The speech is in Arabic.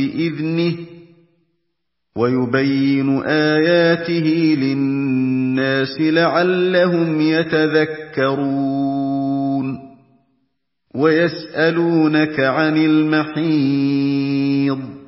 بِإِذْنِهِ وَيُبَيِّنُ آيَاتِهِ لِلنَّاسِ لَعَلَّهُمْ يَتَذَكَّرُونَ وَيَسْأَلُونَكَ عَنِ الْمَحِيضِ